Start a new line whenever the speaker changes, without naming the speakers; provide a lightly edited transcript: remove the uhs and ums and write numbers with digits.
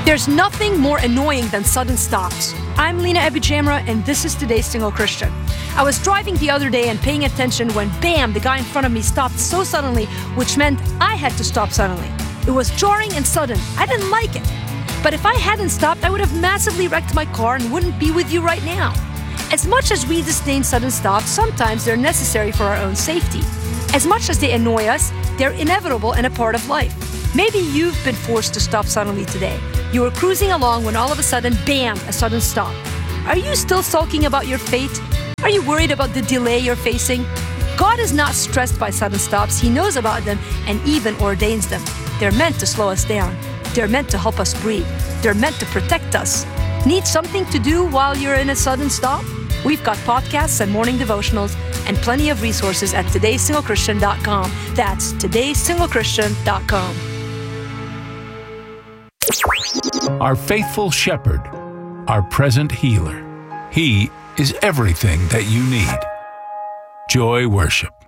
There's nothing more annoying than sudden stops. I'm Lena Abujamra, and this is Today's Single Christian. I was driving the other day and paying attention when, bam, the guy in front of me stopped so suddenly, which meant I had to stop suddenly. It was jarring and sudden. I didn't like it. But if I hadn't stopped, I would have massively wrecked my car and wouldn't be with you right now. As much as we disdain sudden stops, sometimes they're necessary for our own safety. As much as they annoy us, they're inevitable and a part of life. Maybe you've been forced to stop suddenly today. You were cruising along when all of a sudden, bam, a sudden stop. Are you still sulking about your fate? Are you worried about the delay you're facing? God is not stressed by sudden stops. He knows about them and even ordains them. They're meant to slow us down. They're meant to help us breathe. They're meant to protect us. Need something to do while you're in a sudden stop? We've got podcasts and morning devotionals and plenty of resources at todaysinglechristian.com. That's todaysinglechristian.com.
Our faithful shepherd, our present healer. He is everything that you need. Joy Worship.